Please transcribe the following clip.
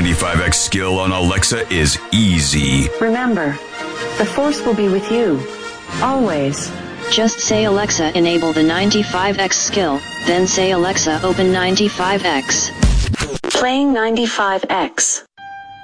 95X skill on Alexa is easy. Remember, the Force will be with you. Always. Just say Alexa enable the 95X skill, then say Alexa open 95X. Playing 95X.